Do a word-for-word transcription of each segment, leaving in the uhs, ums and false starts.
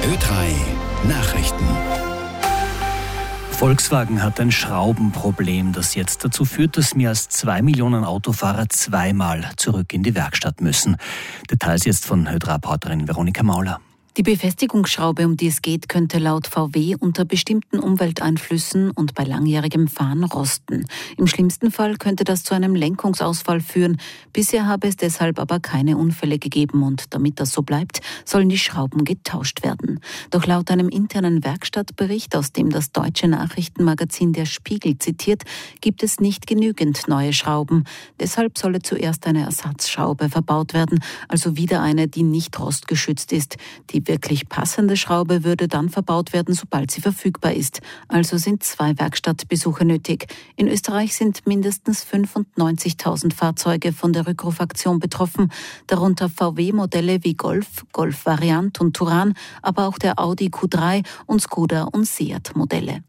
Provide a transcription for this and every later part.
Ö drei Nachrichten. Volkswagen hat ein Schraubenproblem, das jetzt dazu führt, dass mehr als zwei Millionen Autofahrer zweimal zurück in die Werkstatt müssen. Details jetzt von Ö drei Reporterin Veronika Mauler. Die Befestigungsschraube, um die es geht, könnte laut V W unter bestimmten Umwelteinflüssen und bei langjährigem Fahren rosten. Im schlimmsten Fall könnte das zu einem Lenkungsausfall führen. Bisher habe es deshalb aber keine Unfälle gegeben und damit das so bleibt, sollen die Schrauben getauscht werden. Doch laut einem internen Werkstattbericht, aus dem das deutsche Nachrichtenmagazin Der Spiegel zitiert, gibt es nicht genügend neue Schrauben. Deshalb solle zuerst eine Ersatzschraube verbaut werden, also wieder eine, die nicht rostgeschützt ist. Die wirklich passende Schraube würde dann verbaut werden, sobald sie verfügbar ist. Also sind zwei Werkstattbesuche nötig. In Österreich sind mindestens fünfundneunzigtausend Fahrzeuge von der Rückrufaktion betroffen, darunter V W-Modelle wie Golf, Golf Variant und Touran, aber auch der Audi Q drei und Skoda und Seat-Modelle.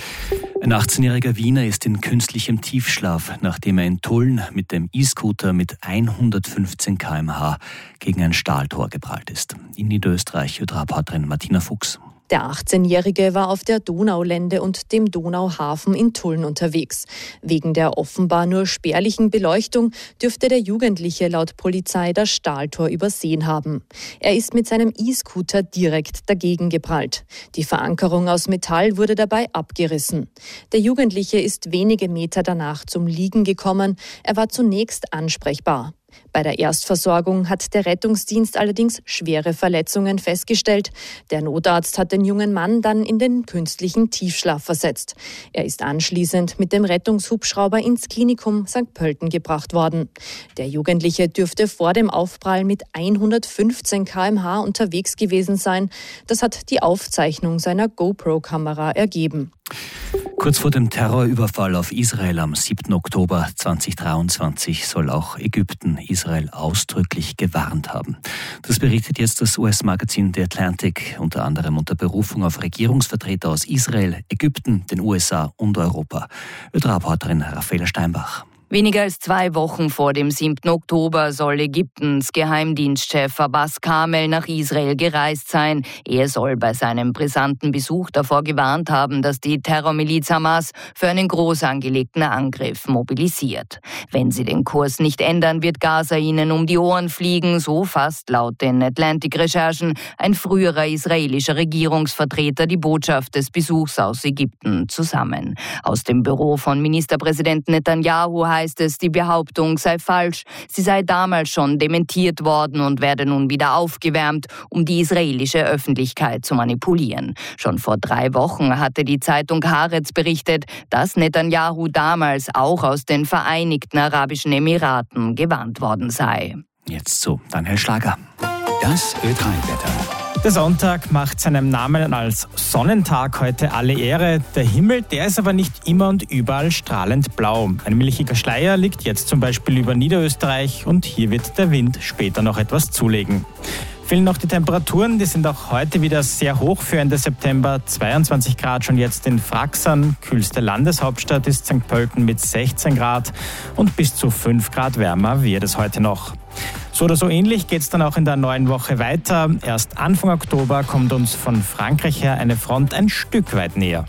Ein achtzehnjähriger Wiener ist in künstlichem Tiefschlaf, nachdem er in Tulln mit dem E-Scooter mit hundertfünfzehn Kilometer pro Stunde gegen ein Stahltor geprallt ist. In Niederösterreich, Ö drei Reporterin Martina Fuchs. Der achtzehnjährige war auf der Donaulände und dem Donauhafen in Tulln unterwegs. Wegen der offenbar nur spärlichen Beleuchtung dürfte der Jugendliche laut Polizei das Stahltor übersehen haben. Er ist mit seinem E-Scooter direkt dagegen geprallt. Die Verankerung aus Metall wurde dabei abgerissen. Der Jugendliche ist wenige Meter danach zum Liegen gekommen. Er war zunächst ansprechbar. Bei der Erstversorgung hat der Rettungsdienst allerdings schwere Verletzungen festgestellt. Der Notarzt hat den jungen Mann dann in den künstlichen Tiefschlaf versetzt. Er ist anschließend mit dem Rettungshubschrauber ins Klinikum Sankt Pölten gebracht worden. Der Jugendliche dürfte vor dem Aufprall mit hundertfünfzehn Kilometer pro Stunde unterwegs gewesen sein. Das hat die Aufzeichnung seiner GoPro-Kamera ergeben. Kurz vor dem Terrorüberfall auf Israel am siebten Oktober zweitausenddreiundzwanzig soll auch Ägypten Israel ausdrücklich gewarnt haben. Das berichtet jetzt das U S-Magazin The Atlantic, unter anderem unter Berufung auf Regierungsvertreter aus Israel, Ägypten, den U S A und Europa. Ö drei Reporterin Raffaela Steinbach. Weniger als zwei Wochen vor dem siebten Oktober soll Ägyptens Geheimdienstchef Abbas Kamel nach Israel gereist sein. Er soll bei seinem brisanten Besuch davor gewarnt haben, dass die Terrormiliz Hamas für einen groß angelegten Angriff mobilisiert. Wenn sie den Kurs nicht ändern, wird Gaza ihnen um die Ohren fliegen, so fasst laut den Atlantic-Recherchen ein früherer israelischer Regierungsvertreter die Botschaft des Besuchs aus Ägypten zusammen. Aus dem Büro von Ministerpräsident Netanyahu heißt es, die Behauptung sei falsch. Sie sei damals schon dementiert worden und werde nun wieder aufgewärmt, um die israelische Öffentlichkeit zu manipulieren. Schon vor drei Wochen hatte die Zeitung Haaretz berichtet, dass Netanyahu damals auch aus den Vereinigten Arabischen Emiraten gewarnt worden sei. Jetzt zu Daniel Schlager. Das Ö drei Wetter. Der Sonntag macht seinem Namen als Sonnentag heute alle Ehre. Der Himmel, der ist aber nicht immer und überall strahlend blau. Ein milchiger Schleier liegt jetzt zum Beispiel über Niederösterreich und hier wird der Wind später noch etwas zulegen. Fehlen noch die Temperaturen, die sind auch heute wieder sehr hoch für Ende September. zweiundzwanzig Grad schon jetzt in Fraxern. Kühlste Landeshauptstadt ist Sankt Pölten mit sechzehn Grad und bis zu fünf Grad wärmer wird es heute noch. So oder so ähnlich geht es dann auch in der neuen Woche weiter. Erst Anfang Oktober kommt uns von Frankreich her eine Front ein Stück weit näher.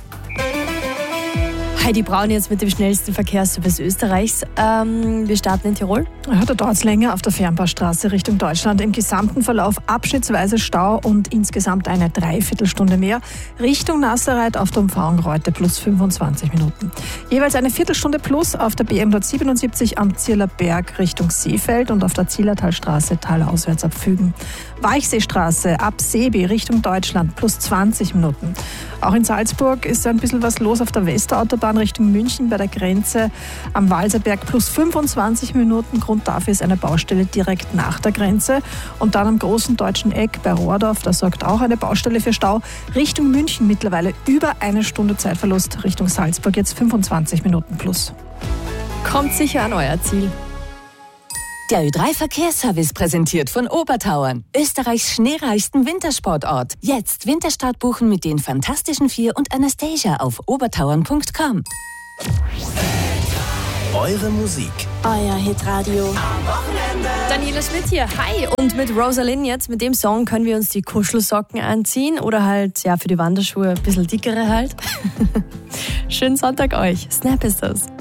Heidi Braun jetzt mit dem schnellsten Verkehrsservice Österreichs. Ähm, wir starten in Tirol. Ja, da dauert es länger auf der Fernbaustraße Richtung Deutschland. Im gesamten Verlauf abschnittsweise Stau und insgesamt eine Dreiviertelstunde mehr. Richtung Nasserreit auf der Umfahrung Reute plus fünfundzwanzig Minuten. Jeweils eine Viertelstunde plus auf der B M hundertsiebenundsiebzig am Zierler Berg Richtung Seefeld und auf der Zielertalstraße talauswärts ab Fügen. Weichseestraße ab Seebi Richtung Deutschland plus zwanzig Minuten. Auch in Salzburg ist ein bisschen was los auf der Westerautobahn Richtung München bei der Grenze am Walserberg plus fünfundzwanzig Minuten. Grund dafür ist eine Baustelle direkt nach der Grenze. Und dann am großen deutschen Eck bei Rohrdorf, da sorgt auch eine Baustelle für Stau. Richtung München mittlerweile über eine Stunde Zeitverlust. Richtung Salzburg jetzt fünfundzwanzig Minuten plus. Kommt sicher an euer Ziel. Der Ö drei Verkehrsservice präsentiert von Obertauern, Österreichs schneereichsten Wintersportort. Jetzt Winterstart buchen mit den Fantastischen Vier und Anastasia auf obertauern punkt com. Eure Musik. Euer Hitradio. Am Wochenende. Daniela Schmidt hier. Hi. Und mit Rosalind jetzt, mit dem Song können wir uns die Kuschelsocken anziehen oder halt, ja, für die Wanderschuhe ein bisschen dickere halt. Schönen Sonntag euch. Snap ist das.